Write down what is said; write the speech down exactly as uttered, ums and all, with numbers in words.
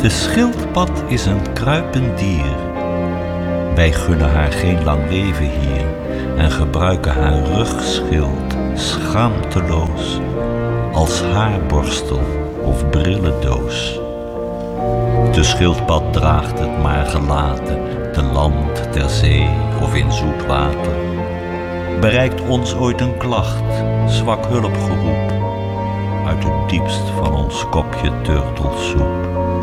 De schildpad is een kruipend dier. Wij gunnen haar geen lang leven hier en gebruiken haar rugschild schaamteloos als haarborstel of brillendoos. De schildpad draagt het maar gelaten, te land, ter zee of in zoet water. Bereikt ons ooit een klacht, zwak hulpgeroep, uit het diepst van ons kopje turtelsoep.